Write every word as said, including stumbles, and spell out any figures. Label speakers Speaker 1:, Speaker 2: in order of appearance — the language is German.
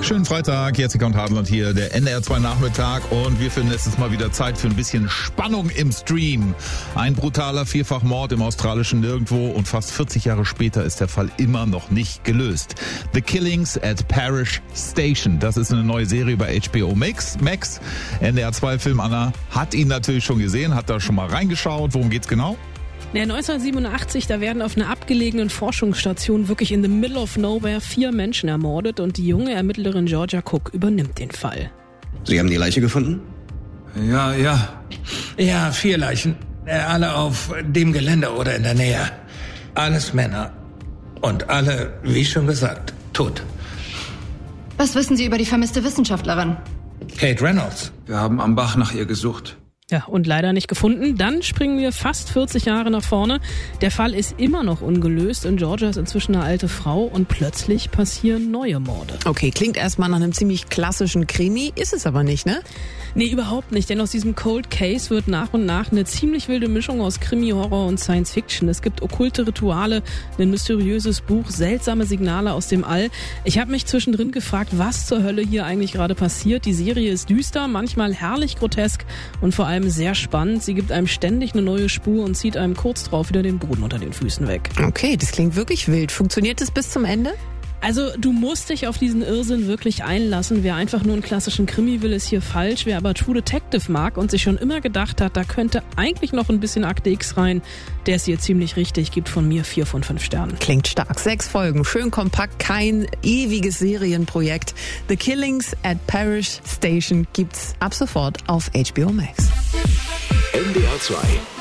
Speaker 1: Schönen Freitag, Jessica und Hadelund hier, der N D R zwei Nachmittag und wir finden, es ist mal wieder Zeit für ein bisschen Spannung im Stream. Ein brutaler Vierfachmord im australischen Nirgendwo und fast vierzig Jahre später ist der Fall immer noch nicht gelöst. The Killings at Parish Station, das ist eine neue Serie bei H B O Max. Max, N D R zwei Film, Anna hat ihn natürlich schon gesehen, hat da schon mal reingeschaut. Worum geht's genau?
Speaker 2: Ja, neunzehnhundertsiebenundachtzig, da werden auf einer abgelegenen Forschungsstation wirklich in the middle of nowhere vier Menschen ermordet und die junge Ermittlerin Georgia Cook übernimmt den Fall.
Speaker 3: Sie haben die Leiche gefunden?
Speaker 4: Ja, ja. Ja, vier Leichen. Alle auf dem Gelände oder in der Nähe. Alles Männer. Und alle, wie schon gesagt, tot.
Speaker 5: Was wissen Sie über die vermisste Wissenschaftlerin?
Speaker 4: Kate Reynolds.
Speaker 6: Wir haben am Bach nach ihr gesucht.
Speaker 2: Ja, und leider nicht gefunden. Dann springen wir fast vierzig Jahre nach vorne. Der Fall ist immer noch ungelöst und Georgia ist inzwischen eine alte Frau und plötzlich passieren neue Morde.
Speaker 7: Okay, klingt erstmal nach einem ziemlich klassischen Krimi, ist es aber nicht, ne?
Speaker 2: Nee, überhaupt nicht, denn aus diesem Cold Case wird nach und nach eine ziemlich wilde Mischung aus Krimi, Horror und Science Fiction. Es gibt okkulte Rituale, ein mysteriöses Buch, seltsame Signale aus dem All. Ich habe mich zwischendrin gefragt, was zur Hölle hier eigentlich gerade passiert. Die Serie ist düster, manchmal herrlich grotesk und vor allem sehr spannend. Sie gibt einem ständig eine neue Spur und zieht einem kurz drauf wieder den Boden unter den Füßen weg.
Speaker 7: Okay, das klingt wirklich wild. Funktioniert das bis zum Ende?
Speaker 2: Also du musst dich auf diesen Irrsinn wirklich einlassen. Wer einfach nur einen klassischen Krimi will, ist hier falsch. Wer aber True Detective mag und sich schon immer gedacht hat, da könnte eigentlich noch ein bisschen Akte X rein, der ist hier ziemlich richtig, gibt von mir vier von fünf Sternen.
Speaker 7: Klingt stark. Sechs Folgen, schön kompakt, kein ewiges Serienprojekt. The Killings at Parish Station gibt's ab sofort auf H B O Max.
Speaker 8: N D R zwei